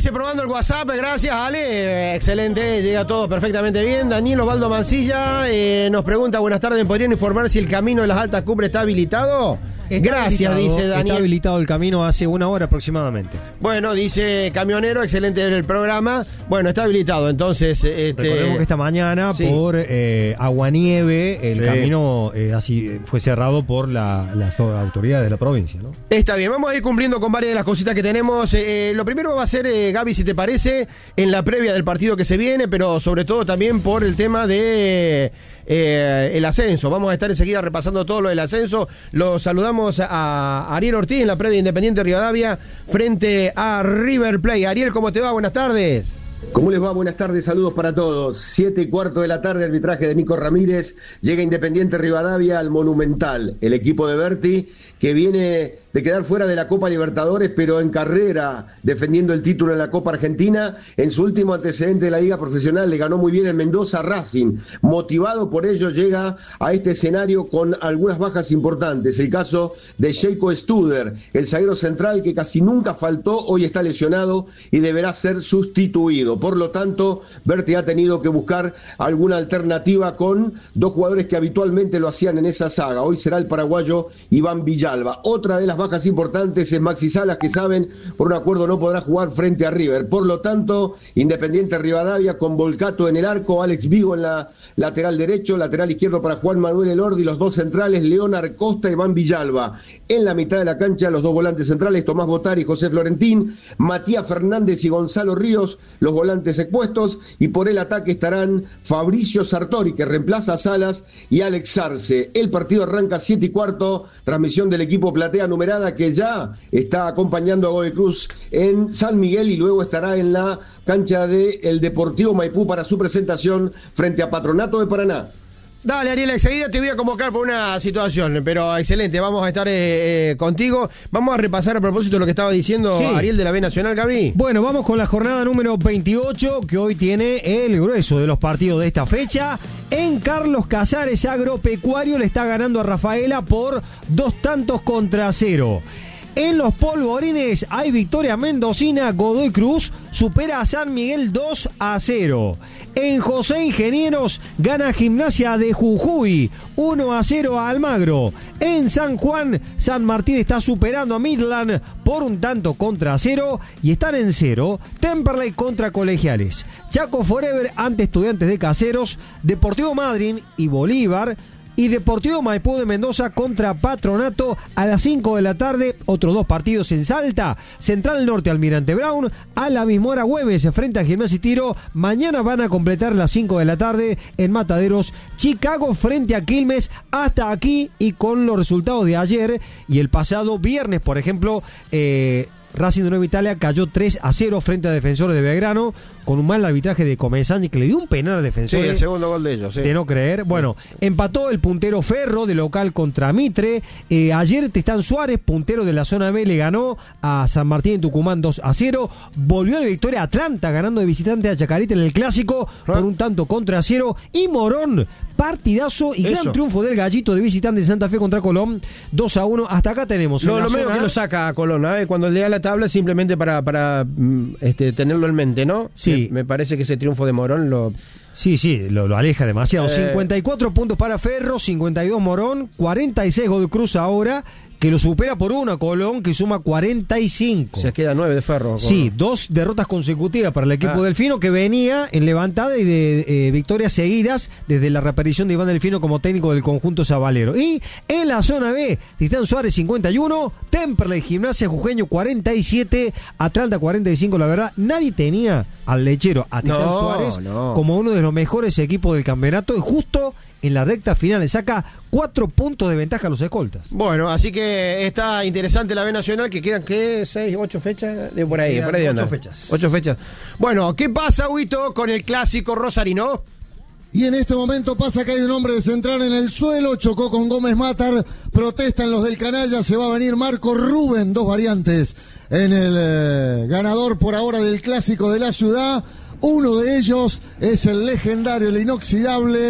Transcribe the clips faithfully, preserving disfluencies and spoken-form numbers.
dice probando el WhatsApp, gracias Ale, eh, excelente, llega todo perfectamente bien. Daniel Osvaldo Mancilla eh, nos pregunta, buenas tardes, ¿me podrían informar si el camino de las altas cumbres está habilitado? Está Gracias, dice Daniel. Está habilitado el camino hace una hora aproximadamente. Bueno, dice camionero, excelente el programa. Bueno, está habilitado, entonces... Este... Recordemos que esta mañana, sí. por eh, aguanieve, el sí. camino eh, así fue cerrado por la, las autoridades de la provincia, ¿no? Está bien, vamos a ir cumpliendo con varias de las cositas que tenemos. Eh, lo primero va a ser, eh, Gaby, si te parece, en la previa del partido que se viene, pero sobre todo también por el tema de... Eh, el ascenso. Vamos a estar enseguida repasando todo lo del ascenso. Lo saludamos a Ariel Ortiz en la previa Independiente Rivadavia frente a River Plate. Ariel, ¿cómo te va? Buenas tardes. ¿Cómo les va? Buenas tardes, saludos para todos. Siete y cuarto de la tarde, arbitraje de Nico Ramírez. Llega Independiente Rivadavia al Monumental. El equipo de Berti, que viene de quedar fuera de la Copa Libertadores, pero en carrera, defendiendo el título en la Copa Argentina. En su último antecedente de la Liga Profesional, le ganó muy bien el Mendoza Racing. Motivado por ello, llega a este escenario con algunas bajas importantes. El caso de Sheiko Studer, el zaguero central que casi nunca faltó, hoy está lesionado y deberá ser sustituido. Por lo tanto, Berti ha tenido que buscar alguna alternativa con dos jugadores que habitualmente lo hacían en esa saga. Hoy será el paraguayo Iván Villalba. Otra de las bajas importantes es Maxi Salas, que saben, por un acuerdo no podrá jugar frente a River. Por lo tanto, Independiente Rivadavia con Volcato en el arco, Alex Vigo en la lateral derecho, lateral izquierdo para Juan Manuel Elordi, los dos centrales, Leonard Costa y Iván Villalba. En la mitad de la cancha, los dos volantes centrales, Tomás Botari y José Florentín, Matías Fernández y Gonzalo Ríos, los volantes expuestos, y por el ataque estarán Fabricio Sartori, que reemplaza a Salas, y Alex Arce. El partido arranca siete y cuarto, transmisión del equipo Platea Numerada, que ya está acompañando a Godoy Cruz en San Miguel, y luego estará en la cancha del Deportivo Maipú para su presentación frente a Patronato de Paraná. Dale, Ariel, enseguida te voy a convocar por una situación, pero excelente, vamos a estar eh, eh, contigo. Vamos a repasar a propósito de lo que estaba diciendo sí. Ariel de la B Nacional, Gaby. Bueno, vamos con la jornada número veintiocho, que hoy tiene el grueso de los partidos de esta fecha. En Carlos Casares, Agropecuario le está ganando a Rafaela por dos tantos contra cero. En los polvorines hay victoria mendocina, Godoy Cruz supera a San Miguel dos a cero. En José Ingenieros gana Gimnasia de Jujuy uno a cero a Almagro. En San Juan, San Martín está superando a Midland por un tanto contra cero, y están en cero Temperley contra Colegiales, Chaco Forever ante Estudiantes de Caseros, Deportivo Madryn y Bolívar, y Deportivo Maipú de Mendoza contra Patronato a las cinco de la tarde. Otros dos partidos en Salta, Central Norte Almirante Brown, a la misma hora Güemes frente a Gimnasia y Tiro. Mañana van a completar las cinco de la tarde en Mataderos, Chicago frente a Quilmes. Hasta aquí, y con los resultados de ayer y el pasado viernes, por ejemplo, eh, Racing de Nueva Italia cayó tres a cero frente a Defensores de Belgrano, con un mal arbitraje de Comesaña, que le dio un penal a Defensores. Sí, el segundo gol de ellos, sí. De no creer. Bueno, empató el puntero Ferro de local contra Mitre. Eh, ayer Tristán Suárez, puntero de la zona B, le ganó a San Martín en Tucumán dos a cero. Volvió a la victoria Atlanta, ganando de visitante a Chacarita en el Clásico ¿Ah? por un tanto contra cero. Y Morón, partidazo y Eso. gran triunfo del Gallito de visitante de Santa Fe contra Colón, dos a uno. Hasta acá tenemos. No, lo medio que lo saca a Colón, ¿eh? Cuando lea la tabla, simplemente para, para este, tenerlo en mente, ¿no? Sí. Me, me parece que ese triunfo de Morón lo... Sí, sí, lo, lo aleja demasiado. Eh... cincuenta y cuatro puntos para Ferro, cincuenta y dos Morón, cuarenta y seis Godoy Cruz ahora, que lo supera por una Colón, que suma cuarenta y cinco. Se queda nueve de Ferro. Colón. Sí, dos derrotas consecutivas para el equipo ah. delfino, que venía en levantada y de eh, victorias seguidas desde la reaparición de Iván Delfino como técnico del conjunto sabalero. Y en la zona B, Tristán Suárez cincuenta y uno, Temperley Gimnasia Jujeño cuarenta y siete, Atlanta cuarenta y cinco. La verdad, nadie tenía al lechero, a Tristán no, Suárez, no. como uno de los mejores equipos del campeonato, y justo en la recta final le saca cuatro puntos de ventaja a los escoltas. Bueno, así que está interesante la B Nacional, que quedan, ¿qué? ¿Seis, ocho fechas? De por ahí, Quedan por ahí ocho anda. fechas. Ocho fechas. Bueno, ¿qué pasa, Huito, con el clásico rosarino? Y en este momento pasa que hay un hombre de Central en el suelo, chocó con Gómez Matar, protestan los del canalla, se va a venir Marco Rubén, dos variantes en el eh, ganador por ahora del clásico de la ciudad. Uno de ellos es el legendario, el inoxidable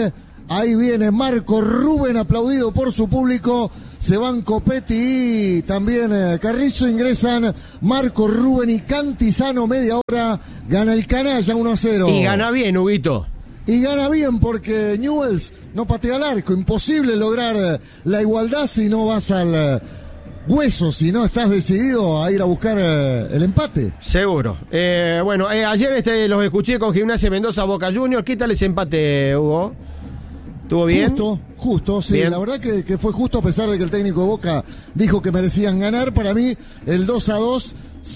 Ahí viene Marco Rubén, aplaudido por su público. Se van Copetti y también eh, Carrizo. Ingresan Marco Rubén y Cantizano. Media hora. Gana el Canalla uno a cero. Y gana bien, Huguito. Y gana bien porque Newell's no patea al arco. Imposible lograr eh, la igualdad si no vas al eh, hueso, si no estás decidido a ir a buscar eh, el empate. Seguro. Eh, bueno, eh, ayer este, los escuché con Gimnasia Mendoza Boca Juniors. ¿Qué tal ese empate, Hugo? ¿Estuvo bien? Justo, justo, sí. Bien. La verdad que, que fue justo, a pesar de que el técnico de Boca dijo que merecían ganar. Para mí, el dos a dos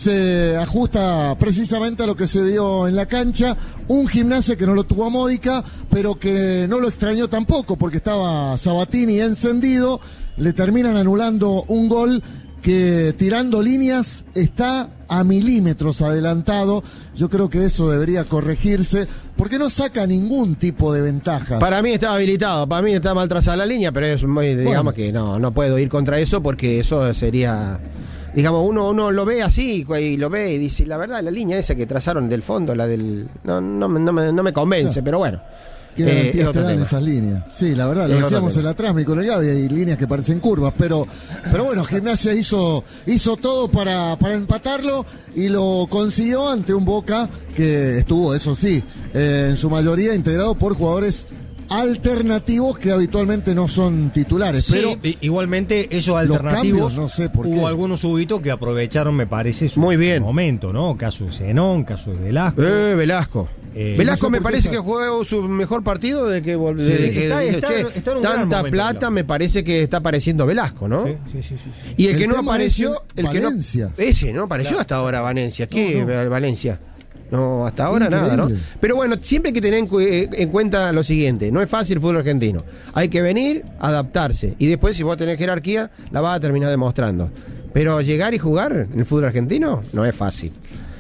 se ajusta precisamente a lo que se vio en la cancha. Un Gimnasia que no lo tuvo a Módica, pero que no lo extrañó tampoco, porque estaba Sabatini encendido. Le terminan anulando un gol que, tirando líneas, está a milímetros adelantado. Yo creo que eso debería corregirse, porque no saca ningún tipo de ventaja. Para mí está habilitado, para mí está mal trazada la línea, pero es muy, digamos bueno. que no, no puedo ir contra eso, porque eso sería, digamos, uno, uno lo ve así y lo ve y dice, la verdad, la línea esa que trazaron del fondo, la del, no, no, no, me, no me convence, no. Pero bueno. ¿Qué garantías eh, te dan esas líneas? Sí, la verdad, lo decíamos en la Trasmi con el Gaby, hay líneas que parecen curvas, pero pero bueno, Gimnasia hizo hizo todo para, para empatarlo y lo consiguió ante un Boca que estuvo, eso sí, eh, en su mayoría integrado por jugadores alternativos que habitualmente no son titulares. Sí, pero igualmente esos alternativos, cambios, no sé por hubo qué. algunos subitos que aprovecharon, me parece, su muy bien momento, ¿no? Caso de Zenón, caso de Velasco. Eh, Velasco. Eh, Velasco no sé me parece esa... que jugó su mejor partido de que, sí, de que está, dije, está, che, está tanta momento, plata Velasco. Me parece que está apareciendo Velasco, ¿no? Sí, sí, sí, sí. Y el, el que no tema apareció, es el que Valencia. no, ese no apareció claro. Hasta ahora Valencia. ¿Qué no, no. Valencia? No, hasta ahora Increíble. Nada, ¿no? Pero bueno, siempre hay que tener en, en cuenta lo siguiente, no es fácil el fútbol argentino. Hay que venir, adaptarse, y después si vos tenés jerarquía, la vas a terminar demostrando. Pero llegar y jugar en el fútbol argentino no es fácil.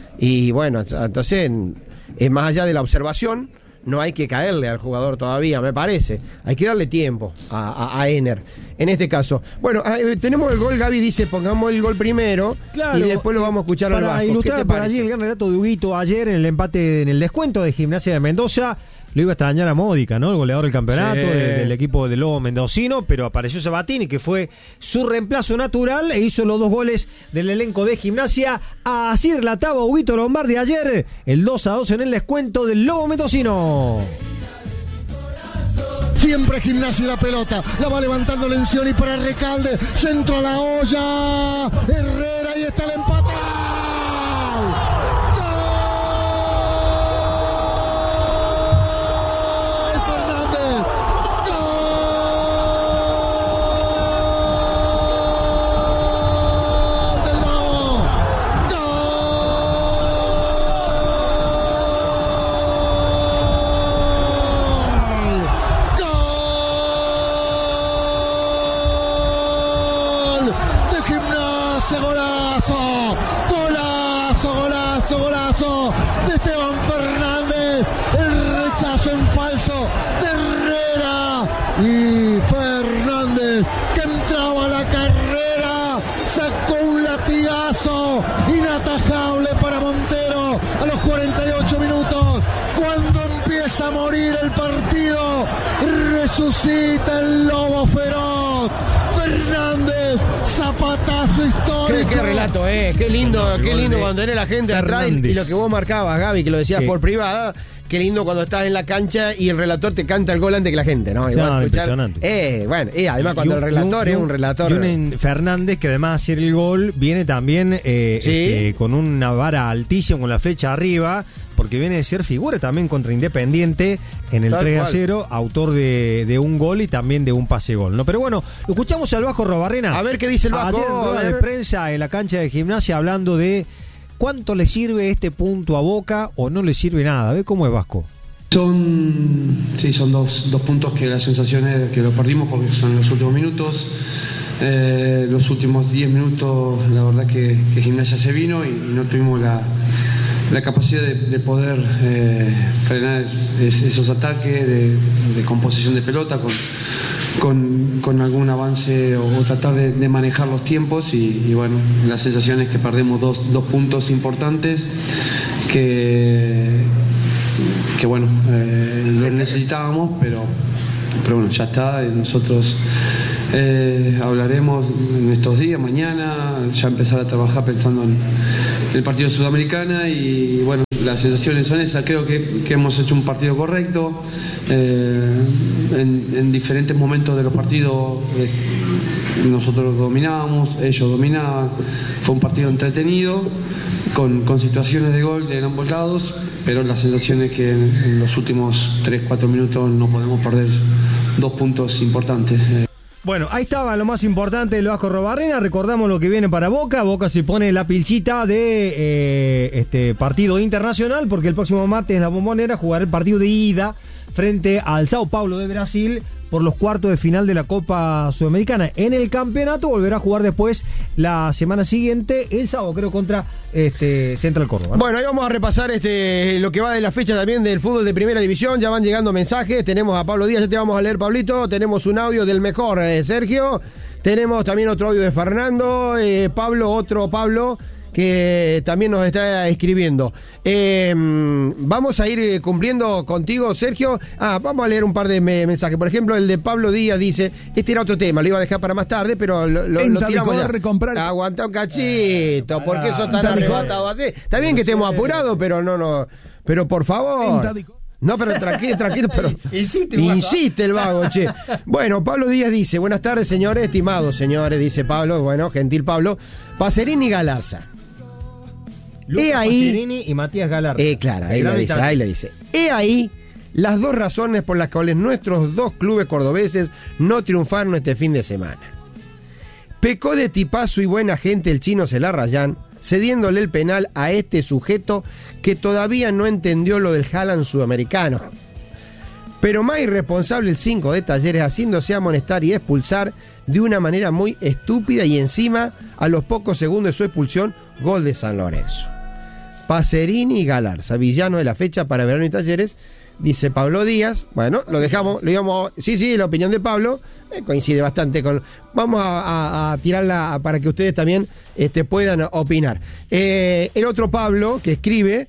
Y bueno, entonces, es más allá de la observación, no hay que caerle al jugador todavía, me parece. Hay que darle tiempo a, a, a Ener, en este caso. Bueno, eh, tenemos el gol, Gaby dice, pongamos el gol primero, claro, y después lo vamos a escuchar al Vasco. Para ilustrar por allí el gran relato de Huguito ayer en el empate, en el descuento de Gimnasia de Mendoza. Lo iba a extrañar a Módica, ¿no? El goleador del campeonato, sí. de, del equipo del Lobo Mendocino, pero apareció Sabatini, que fue su reemplazo natural, e hizo los dos goles del elenco de Gimnasia. Así relataba Huguito Lombardi ayer, el dos a dos en el descuento del Lobo Mendocino. Siempre Gimnasia y la pelota, la va levantando Lencioni para Recalde, centro a la olla, Herrera, y está el empate. De Esteban Fernández, el rechazo en falso de Herrera, y Fernández, que entraba a la carrera, sacó un latigazo inatajable para Montero a los cuarenta y ocho minutos, cuando empieza a morir el partido, resucita el lobo feroz. Fernández, zapatazo histórico. Qué, qué relato, eh, qué lindo, qué lindo cuando tenés la gente atrás y lo que vos marcabas, Gaby, que lo decías sí. por privada. Qué lindo cuando estás en la cancha y el relator te canta el gol antes que la gente, ¿no? Igual no, escuchar, impresionante. Eh, bueno, y además cuando y un, el relator y un, es un relator. Y un Fernández que además de hacer el gol viene también eh, ¿sí? este, con una vara altísima, con la flecha arriba, porque viene de ser figura también contra Independiente en el Tal tres a cero, cual. Autor de, de un gol y también de un pase gol, ¿no? Pero bueno, escuchamos al Vasco Robarrena. A ver qué dice el Vasco. Ayer en rueda de prensa en la cancha de Gimnasia hablando de cuánto le sirve este punto a Boca o no le sirve nada. A ver cómo es Vasco. Son, sí, son dos, dos puntos que la sensación es que los perdimos porque son los últimos minutos. Eh, los últimos diez minutos, la verdad que, que Gimnasia se vino y, y no tuvimos la, la capacidad de, de poder eh, frenar es, esos ataques de, de composición de pelota con, con, con algún avance o, o tratar de, de manejar los tiempos. Y, y bueno, la sensación es que perdemos dos, dos puntos importantes que. que bueno, eh, lo necesitábamos, pero pero bueno, ya está. Nosotros eh, hablaremos en estos días, mañana, ya empezar a trabajar pensando en el partido de Sudamericana y bueno, las sensaciones son esas. Creo que, que hemos hecho un partido correcto. Eh, en, en diferentes momentos de los partidos eh, nosotros dominábamos, ellos dominaban. Fue un partido entretenido, con, con situaciones de gol en ambos lados, pero la sensación es que en, en los últimos tres cuatro minutos no podemos perder dos puntos importantes. Bueno, ahí estaba lo más importante del Vasco Arrobarrena. Recordamos lo que viene para Boca. Boca se pone la pilchita de eh, este partido internacional, porque el próximo martes en la Bombonera jugará el partido de ida frente al Sao Paulo de Brasil por los cuartos de final de la Copa Sudamericana. En el campeonato volverá a jugar después la semana siguiente, el sábado creo, contra este Central Córdoba, ¿no? Bueno, ahí vamos a repasar este lo que va de la fecha también del fútbol de primera división. Ya van llegando mensajes. Tenemos a Pablo Díaz, ya te vamos a leer, Pablito. Tenemos un audio del mejor, eh, Sergio. Tenemos también otro audio de Fernando. Eh, Pablo, otro Pablo, que también nos está escribiendo. Eh, vamos a ir cumpliendo contigo, Sergio. Ah, vamos a leer un par de me- mensajes. Por ejemplo, el de Pablo Díaz dice, este era otro tema, lo iba a dejar para más tarde, pero lo, lo, lo tiramos ya. Comprar... Aguanta un cachito, ¿por qué sos tan arrebatado así? Está bien que estemos apurados, pero no, no, pero por favor. No, pero tranquilo, tranquilo, pero insiste, el insiste el vago, che. Bueno, Pablo Díaz dice, buenas tardes, señores, estimados señores, dice Pablo, bueno, gentil Pablo. Pacerini y Galarza. Lucas He ahí, Pacerini y Matías Galarza. Eh, claro, ahí lo dice, ahí lo dice. He ahí las dos razones por las cuales nuestros dos clubes cordobeses no triunfaron este fin de semana. Pecó de tipazo y buena gente el chino Celarrayán, cediéndole el penal a este sujeto que todavía no entendió lo del Haaland sudamericano. Pero más irresponsable el cinco de Talleres, haciéndose amonestar y expulsar de una manera muy estúpida, y encima, a los pocos segundos de su expulsión, gol de San Lorenzo. Pacerini y Galarza, villano de la fecha para Verano y Talleres, dice Pablo Díaz. Bueno, lo dejamos, lo íbamos, sí, sí, la opinión de Pablo eh, coincide bastante con. Vamos a, a, a tirarla para que ustedes también este, puedan opinar. Eh, el otro Pablo que escribe,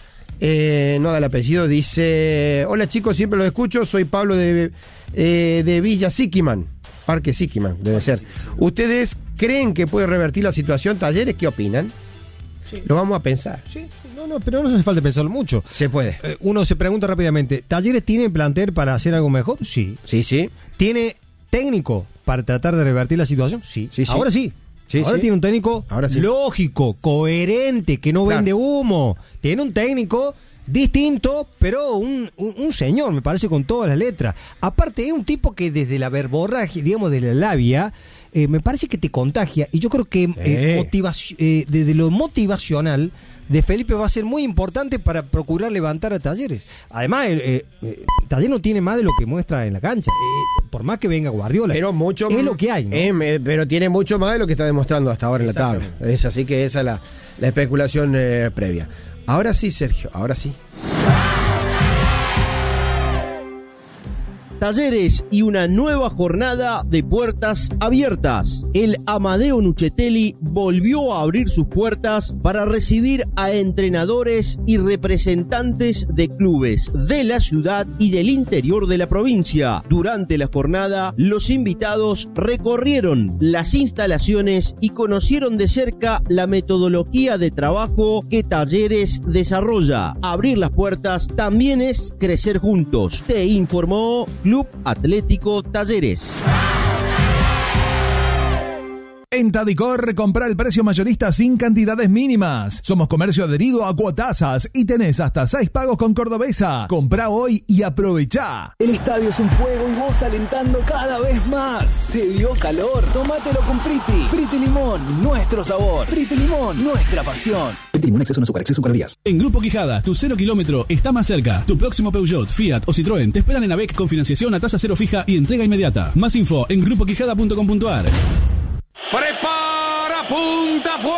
eh, no da el apellido, dice: hola chicos, siempre los escucho, soy Pablo de, eh, de Villa Siquiman, Parque Siquiman, debe ser. ¿Ustedes creen que puede revertir la situación Talleres? ¿Qué opinan? Sí. Lo vamos a pensar. Sí, no, no, pero no hace falta pensarlo mucho. Se puede. Eh, uno se pregunta rápidamente, ¿Talleres tiene plantel para hacer algo mejor? Sí. Sí, sí. ¿Tiene técnico para tratar de revertir la situación? Sí. Sí, sí. Ahora sí. Sí, Ahora sí. tiene un técnico Ahora sí. lógico, coherente, que no Claro. vende humo. Tiene un técnico distinto, pero un, un, un señor, me parece, con todas las letras. Aparte, es un tipo que desde la verborragia, digamos, de la labia, eh, me parece que te contagia. Y yo creo que eh, Eh. motivaci- eh, desde lo motivacional de Felipe va a ser muy importante para procurar levantar a Talleres. Además, eh, eh, Talleres no tiene más de lo que muestra en la cancha. Eh, por más que venga Guardiola. Pero mucho es lo que hay, ¿no? eh, pero tiene mucho más de lo que está demostrando hasta ahora en la tabla. Es así que esa es la, la especulación eh, previa. Ahora sí, Sergio, ahora sí. Talleres y una nueva jornada de puertas abiertas. El Amadeo Nuccetelli volvió a abrir sus puertas para recibir a entrenadores y representantes de clubes de la ciudad y del interior de la provincia. Durante la jornada, los invitados recorrieron las instalaciones y conocieron de cerca la metodología de trabajo que Talleres desarrolla. Abrir las puertas también es crecer juntos. Te informó Club Atlético Talleres. En Tadicor, compra el precio mayorista sin cantidades mínimas. Somos comercio adherido a Cuotasas y tenés hasta seis pagos con Cordobesa. Comprá hoy y aprovechá. El estadio es un fuego y vos alentando cada vez más. ¿Te dio calor? Tómatelo con Priti. Priti Limón, nuestro sabor. Priti Limón, nuestra pasión. Priti Limón, exceso no azúcar, exceso calorías. En Grupo Quijada, tu cero kilómetro está más cerca. Tu próximo Peugeot, Fiat o Citroën te esperan en AVEC con financiación a tasa cero fija y entrega inmediata. Más info en grupo quijada punto com punto a r. Prepara, punta, fue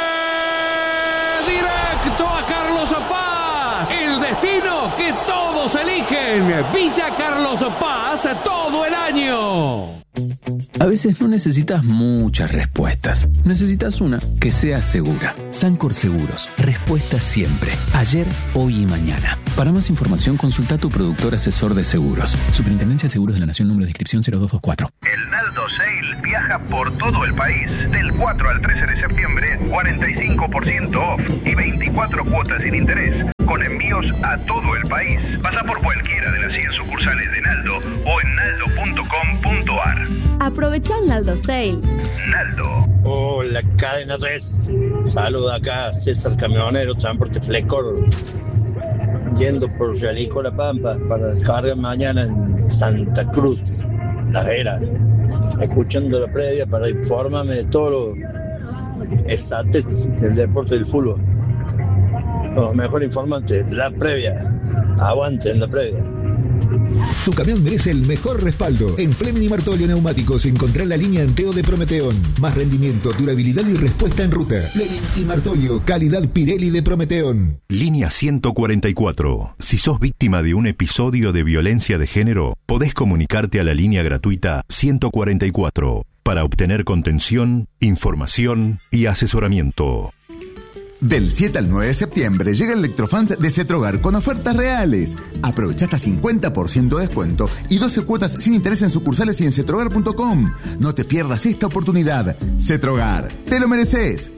directo a Carlos Paz. El destino que todos eligen. Villa Carlos Paz todo el año. A veces no necesitas muchas respuestas. Necesitas una que sea segura. Sancor Seguros. Respuesta siempre. Ayer, hoy y mañana. Para más información, consulta a tu productor asesor de seguros. Superintendencia de Seguros de la Nación, número de inscripción cero dos dos cuatro. El Naldo Sale viaja por todo el país. Del cuatro al trece de septiembre, cuarenta y cinco por ciento off y veinticuatro cuotas sin interés. Con envíos a todo el país. Pasa por cualquiera de las cien sucursales de Naldo o en naldo punto com punto ar. Aprovecha el Naldo Sale. Naldo. Hola, cadena tres. Saluda acá, César Camionero, Transporte Flecor. Yendo por Yalico La Pampa para descargar mañana en Santa Cruz, La Vera. Escuchando la previa para informarme de todo lo exactos del deporte del fútbol. Los mejores informantes, la previa. Aguanten la previa. Tu camión merece el mejor respaldo. En Fleming y Martolio Neumáticos encontrá la línea Anteo de Prometeón. Más rendimiento, durabilidad y respuesta en ruta. Fleming y Martolio, calidad Pirelli de Prometeón. Línea ciento cuarenta y cuatro. Si sos víctima de un episodio de violencia de género, podés comunicarte a la línea gratuita ciento cuarenta y cuatro para obtener contención, información y asesoramiento. Del siete al nueve de septiembre llega el Electrofans de Cetrogar con ofertas reales. Aprovecha hasta cincuenta por ciento de descuento y doce cuotas sin interés en sucursales y en cetrogar punto com. No te pierdas esta oportunidad. Cetrogar, te lo mereces.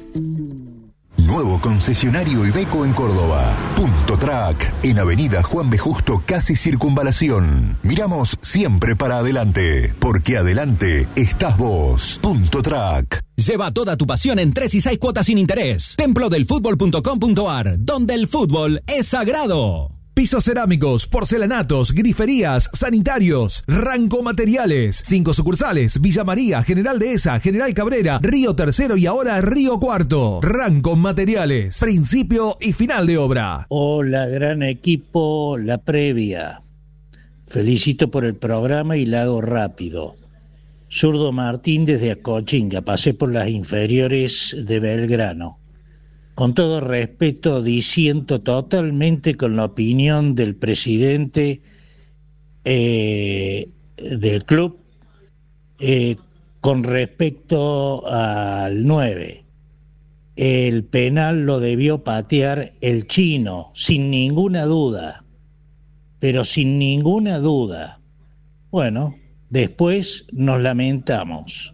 Nuevo concesionario Iveco en Córdoba. Punto Track, en Avenida Juan B. Justo, casi Circunvalación. Miramos siempre para adelante, porque adelante estás vos. Punto Track. Lleva toda tu pasión en tres y seis cuotas sin interés. templo del fútbol punto com punto ar, donde el fútbol es sagrado. Pisos cerámicos, porcelanatos, griferías, sanitarios, Ranco Materiales. Cinco sucursales: Villa María, General Dehesa, General Cabrera, Río Tercero y ahora Río Cuarto. Ranco Materiales, principio y final de obra. Hola, gran equipo, la previa. Felicito por el programa y la hago rápido. Zurdo Martín desde Acochinga, pasé por las inferiores de Belgrano. Con todo respeto, disiento totalmente con la opinión del presidente eh, del club eh, con respecto al nueve. El penal lo debió patear el chino, sin ninguna duda, pero sin ninguna duda. Bueno, después nos lamentamos.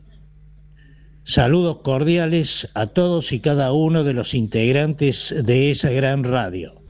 Saludos cordiales a todos y cada uno de los integrantes de esa gran radio.